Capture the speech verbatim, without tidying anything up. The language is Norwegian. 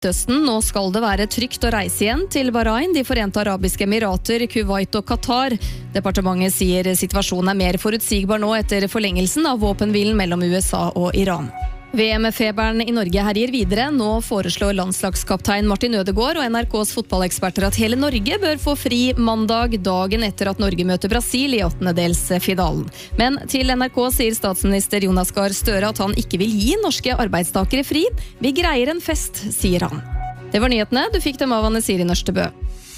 Midtøsten. Nå skal det være trygt å reise igjen til Bahrain, De forente arabiske emirater, Kuwait og Qatar. Departementet sier situasjonen er mer forutsigbar nå etter forlengelsen av våpenhvilen mellom U S A og Iran. V M-feberen i Norge herjer videre. Nå foreslår landslagskaptein Martin Ødegaard og N R K's fotballeksperter at hele Norge bør få fri mandag, dagen etter at Norge møter Brasil i åttendedelsfinalen. Men til N R K sier statsminister Jonas Gahr Støre at han ikke vil gi norske arbeidstakere fri. Vi greier en fest, sier han. Det var nyhetene. Du fikk dem av Anne Siri Nørstebø.